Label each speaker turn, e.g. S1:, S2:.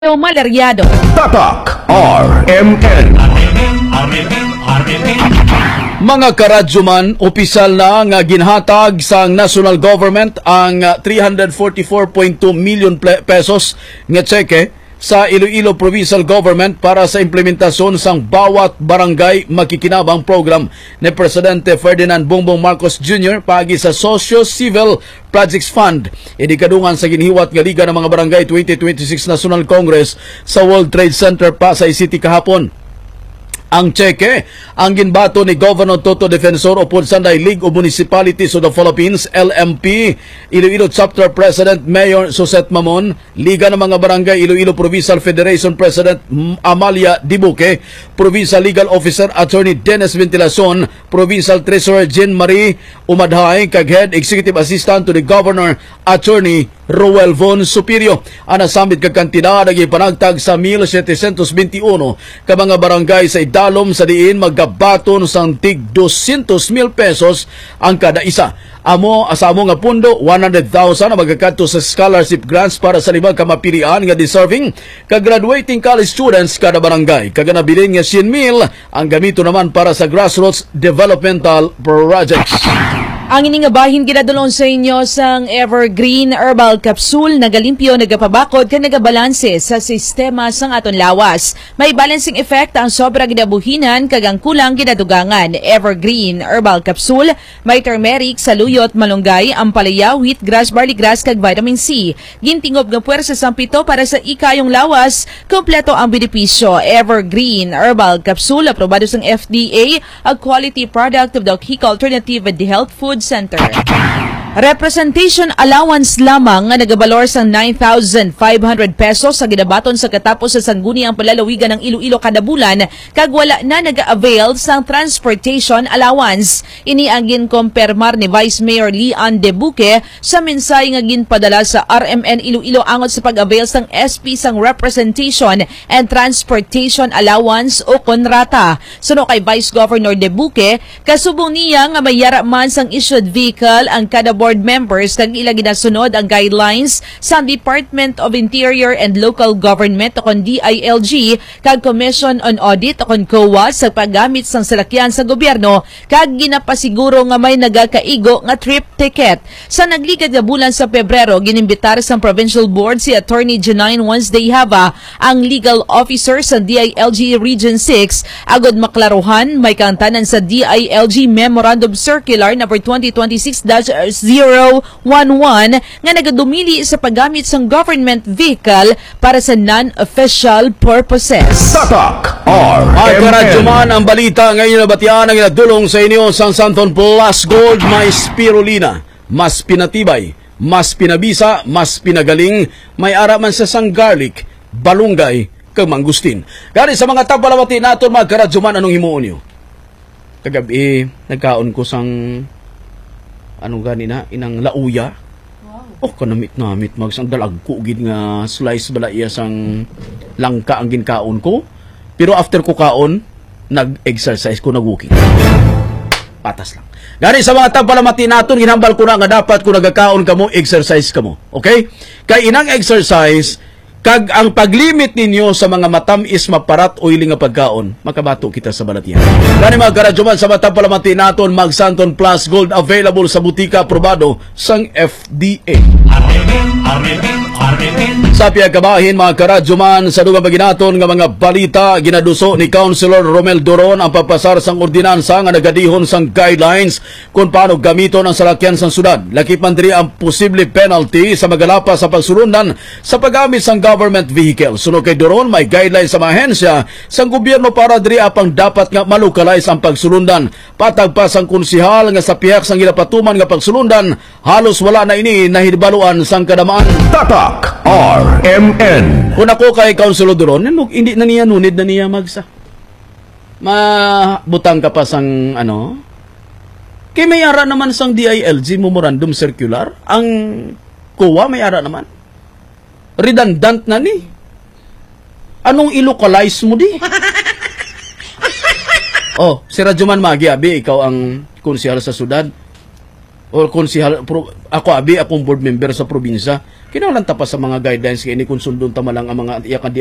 S1: Malaryado.
S2: Tatak RMN. Mga karadyoman, opisyal na nga ginhatag sa national government ang 344.2 million pesos nga tseke sa Iloilo Provincial Government para sa implementasyon sang bawat barangay makikinabang program ni Presidente Ferdinand Bongbong Marcos Jr. pagi sa Socio-Civil Projects Fund. Idikadungan sa ginhiwat nga Liga ng mga Barangay 2026 National Congress sa World Trade Center Pasay City kahapon. Ang tseke, ang ginbato ni Governor Toto Defensor o Punsanday League of Municipalities of the Philippines, LMP, Iloilo Chapter President Mayor Suset Mamon, Liga ng mga Barangay Iloilo Provincial Federation President Amalia Dibuque, Provincial Legal Officer Attorney Dennis Ventilacion, Provincial Treasurer Jean Marie Umadhay, kag Head Executive Assistant to the Governor Attorney Roel Von Superior. Ana samit kag kantidad ang ipanagtag sa 1,721 ka mga barangay sa idalom sa diin maggabaton sang tig 200,000 pesos ang kada isa. Sa amo nga pundo 100,000 na magkakadto sa scholarship grants para sa limang kamapilian nga deserving ka graduating college students kada barangay. Kag nabilin nga 100,000 ang gamito naman para sa grassroots developmental projects.
S1: Ang iningabahin ginadulon sa inyo sang Evergreen Herbal Capsule, nagalimpyo, nagapabakod, ka nagabalanse sa sistema sang aton lawas. May balancing effect ang sobra ginabuhinan kagang kulang ginadugangan. Evergreen Herbal Capsule, may turmeric, saluyot, malunggay, ampalaya, wheatgrass, barley grass, kag vitamin C. Gintingob nga puwersa sang pito para sa ikayong lawas, kompleto ang benepisyo. Evergreen Herbal Capsule, aprobado sang FDA, a quality product of the Kiko Alternative and Health Food Center. Representation allowance lamang nga nagabalor sa 9,500 pesos sa ginabaton sa katapos sa sangguni ang palalawigan ng Iloilo kada bulan kag wala na naga-avail sang transportation allowance. Ini ang ginkompermar ni Vice Mayor Leon Dibuque sa mensay nga ginpadala sa RMN Iloilo angot sa pag-avail sang SP sang representation and transportation allowance o konrata. Suno kay Vice Governor Dibuque, kasubong niya nga mayara man sang issued vehicle ang kada board members kag ila ginasunod ang guidelines sa Department of Interior and Local Government o kon DILG kag Commission on Audit o kon COA sa paggamit sang salakyan sa gobyerno kag ginapasiguro nga may nagakaigo nga trip ticket. Sa nagligad nga bulan sa Pebrero, ginimbitar sa Provincial Board si Attorney Janine Wednesday Hava, ang legal officer sa DILG Region 6, agod maklaruhan may kantanan sa DILG Memorandum Circular number 2026-011 nga nagadumili sa paggamit sang government vehicle para sa non-official purposes.
S2: Tatak RMN. Ang balita ngayon na batian ang inadulong sa inyo sang Santon Plus Gold may spirulina, mas pinatibay, mas pinabisa, mas pinagaling, may araman sa sang garlic, balunggay, kag mangustin. Gani sa mga tabalawati naton mga karadyoman, anong himuon niyo? Kagabi, nagkaon ko sang gani na, inang lauya. Wow. Kanamit-namit magsang dalagko gid nga slice bala iya sang langka ang ginkaon ko. Pero after ko kaon, nag-exercise ko, nag-walking. Patas lang. Gani sa mga tabalamati naton, ginhambal ko na nga dapat kung nagakaon ka mo, exercise ka mo. Okay? Kay inang exercise, kag ang paglimit ninyo sa mga matamis, maparat o iling nga pagkaon, makabato kita sa balatian. Gani mga karadyoman, sa mga tabalamati naton, mag Santon Plus Gold available sa butika aprobado sang FDA. Sa piyagabahin mga karadyoman, sa dugang baginaton nga mga balita, ginaduso ni Councilor Romel Doron ang papasar sang ordinansa nga nagadihon sang guidelines kung paano gamiton ang salakyan sang syudad. Lakip man diri ang posible penalty sa magalapa sa pagsulundan sa paggamit sang government vehicle. Suno kay Doron, may guidelines sa mga ahensya sang gobyerno para diri apang dapat nga malocalize ang pagsulundan. Patag pa sang konsihal nga sa pihak sang gilapatuman nga pagsulundan, halos wala na ini nahibaluan sang kadamaan. Tatak RMN. Kung ako kay Councilor Doron, hindi na niya nunid na niya magsa. Mabutang ka pa sang kay may ara naman sang DILG Memorandum Circular. Ang COA may ara naman. Redundant na ni. Anong ilocalize mo di? Si Radyoman Magi, abi, ikaw ang konsehal sa syudad. o konsihal, ako akong board member sa probinsya, kinahanglan ta pa sa mga guidelines kay ni kung sundon ta malang ang mga iyakan